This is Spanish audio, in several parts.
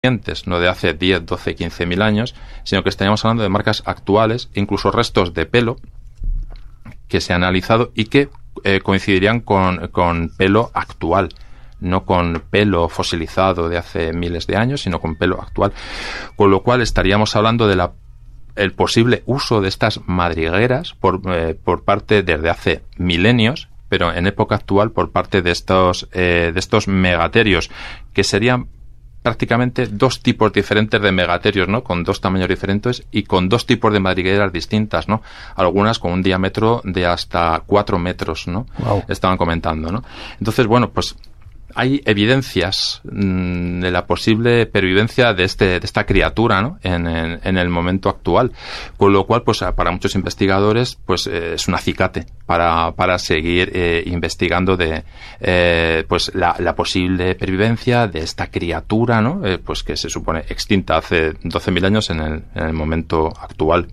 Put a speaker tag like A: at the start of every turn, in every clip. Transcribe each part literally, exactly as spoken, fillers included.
A: no de hace diez, doce, quince mil años, sino que estaríamos hablando de marcas actuales, incluso restos de pelo que se han analizado y que eh, coincidirían con, con pelo actual, no con pelo fosilizado de hace miles de años, sino con pelo actual, con lo cual estaríamos hablando de la el posible uso de estas madrigueras por, eh, por parte desde hace milenios, pero en época actual por parte de estos eh, de estos megaterios, que serían prácticamente dos tipos diferentes de megaterios, ¿no? Con dos tamaños diferentes y con dos tipos de madrigueras distintas, ¿no? Algunas con un diámetro de hasta cuatro metros, ¿no? Wow. Estaban comentando, ¿no? Entonces, bueno, pues hay evidencias mmm, de la posible pervivencia de este de esta criatura, ¿no? En, en, en el momento actual, con lo cual, pues para muchos investigadores, pues eh, es un acicate para para seguir eh, investigando de eh, pues la, la posible pervivencia de esta criatura, ¿no? Eh, pues que se supone extinta hace doce mil años en el, en el momento actual.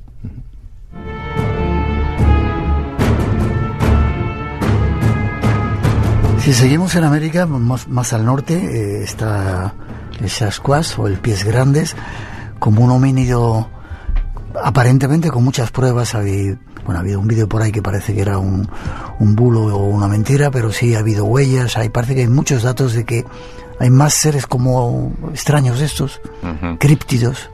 B: Si seguimos en América, más, más al norte, eh, está el Sasquatch o el Pies Grandes, como un homínido aparentemente con muchas pruebas. Había, bueno, ha habido un vídeo por ahí que parece que era un, un bulo o una mentira, pero sí ha habido huellas. Hay, parece que hay muchos datos de que hay más seres como extraños estos, uh-huh. críptidos.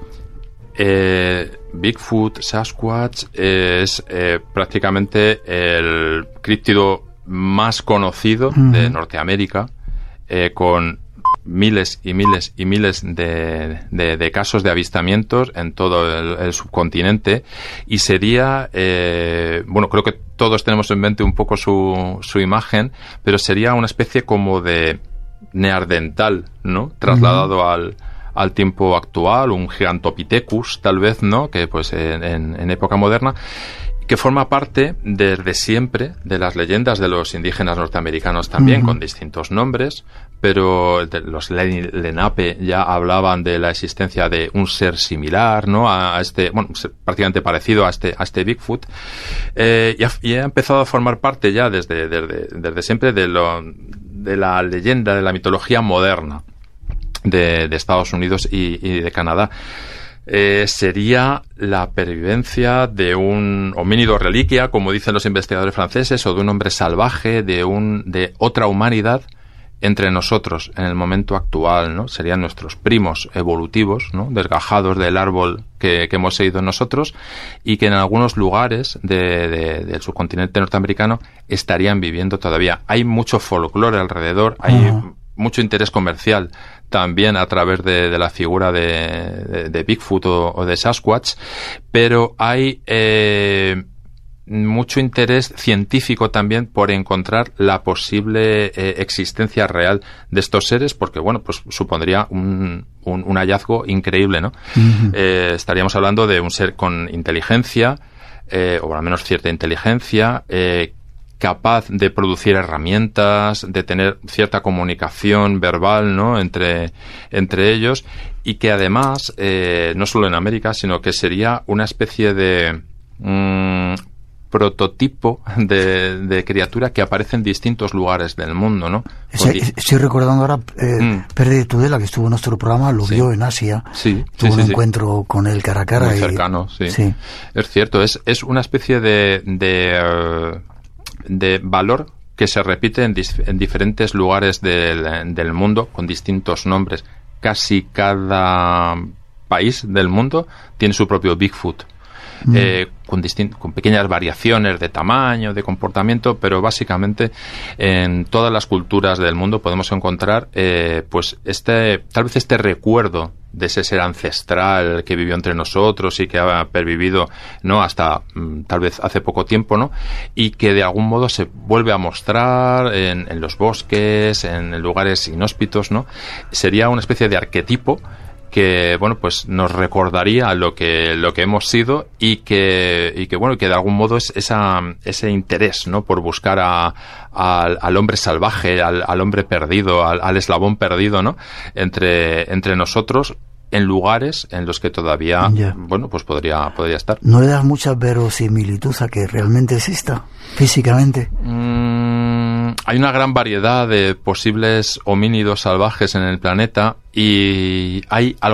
A: Eh, Bigfoot, Sasquatch es eh, prácticamente el críptido más conocido uh-huh. de Norteamérica, eh, con miles y miles y miles de, de, de casos de avistamientos en todo el, el subcontinente, y sería, eh, bueno, creo que todos tenemos en mente un poco su, su imagen, pero sería una especie como de neandertal, ¿no? Trasladado uh-huh. al al tiempo actual, un Gigantopithecus, tal vez, ¿no? Que pues en, en, en época moderna, que forma parte desde siempre de las leyendas de los indígenas norteamericanos también, uh-huh. con distintos nombres, pero los Lenape ya hablaban de la existencia de un ser similar, ¿no? A, a este, bueno, prácticamente parecido a este, a este Bigfoot, eh, y, ha, y ha empezado a formar parte ya desde, desde, desde siempre de, lo, de la leyenda, de la mitología moderna de, de Estados Unidos y, y de Canadá. Eh, sería la pervivencia de un homínido reliquia, como dicen los investigadores franceses, o de un hombre salvaje, de un de otra humanidad entre nosotros en el momento actual, ¿no? Serían nuestros primos evolutivos, ¿no? Desgajados del árbol que, que hemos seguido nosotros, y que en algunos lugares de, de, del subcontinente norteamericano estarían viviendo todavía. Hay mucho folclore alrededor, hay uh-huh. mucho interés comercial también a través de, de la figura de, de, de Bigfoot o, o de Sasquatch, pero hay eh, mucho interés científico también por encontrar la posible eh, existencia real de estos seres, porque bueno, pues supondría un, un, un hallazgo increíble, ¿no? Uh-huh. Eh, estaríamos hablando de un ser con inteligencia, eh, o al menos cierta inteligencia, eh, capaz de producir herramientas, de tener cierta comunicación verbal, ¿no? entre, entre ellos, y que además, eh, no solo en América, sino que sería una especie de mmm, prototipo de, de criatura que aparece en distintos lugares del mundo, ¿no?
B: Sí, estoy recordando ahora, eh, mm. Pere de Tudela, que estuvo en nuestro programa, lo sí. vio en Asia,
A: sí,
B: tuvo
A: sí,
B: un
A: sí,
B: encuentro
A: sí.
B: con él cara a cara.
A: Muy
B: y...
A: cercano, sí.
B: sí.
A: Es cierto, es, es una especie de... de uh, de valor que se repite en, dis- en diferentes lugares del, del mundo con distintos nombres. Casi cada país del mundo tiene su propio Bigfoot, mm. eh, con, distin- con pequeñas variaciones de tamaño, de comportamiento, pero básicamente en todas las culturas del mundo podemos encontrar eh, pues este, tal vez este recuerdo de ese ser ancestral que vivió entre nosotros y que ha pervivido, ¿no? Hasta mmm, tal vez hace poco tiempo, ¿no? Y que de algún modo se vuelve a mostrar en, en los bosques, en lugares inhóspitos, ¿no? Sería una especie de arquetipo que, bueno, pues nos recordaría lo que lo que hemos sido, y que y que bueno, que de algún modo es esa ese interés, ¿no? Por buscar a, a al hombre salvaje, al, al hombre perdido, al, al eslabón perdido, ¿no? Entre entre nosotros, en lugares en los que todavía, yeah. bueno, pues podría podría estar.
B: ¿No le das mucha verosimilitud a que realmente exista físicamente?
A: Mm, hay una gran variedad de posibles homínidos salvajes en el planeta y hay